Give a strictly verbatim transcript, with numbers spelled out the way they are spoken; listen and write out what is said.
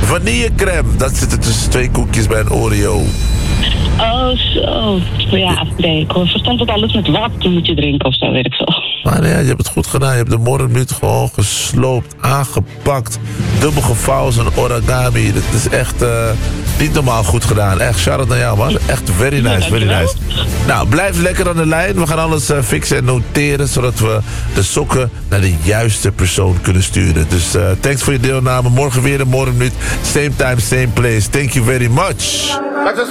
Vanillecrème, dat zit er tussen twee koekjes bij een Oreo. Oh, zo. Ja, nee, ik verstand dat alles met water moet je drinken of zo, weet ik veel. Maar nee, je hebt het goed gedaan. Je hebt de morgenmuut gewoon gesloopt, aangepakt. Dubbel gevouwen als een origami. Dat is echt uh, niet normaal goed gedaan. Echt, shout-out naar jou, man. Echt very nice, very nice. Nou, blijf lekker aan de lijn. We gaan alles uh, fixen en noteren, zodat we de sokken naar de juiste persoon kunnen sturen. Dus uh, thanks voor je deelname. Morgen weer een morgenmuut. Same time, same place. Thank you very much.